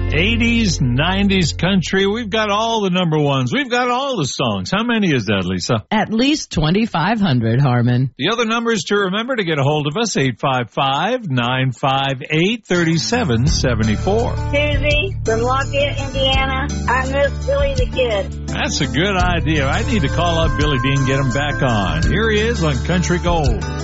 80s, 90s country. We've got all the number ones. We've got all the songs. How many is that, Lisa? At least 2,500, Harmon. The other numbers to remember to get a hold of us, 855-958-3774. Susie from Lafayette, Indiana. I miss Billy the Kid. That's a good idea. I need to call up Billy Dean and get him back on. Here he is on Country Gold.